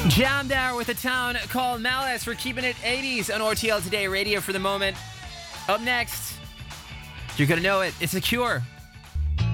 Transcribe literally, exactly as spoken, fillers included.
Jammed Hour with a town called Malice. We're keeping it eighties on R T L Today Radio for the moment. Up next, you're going to know it. It's The Cure.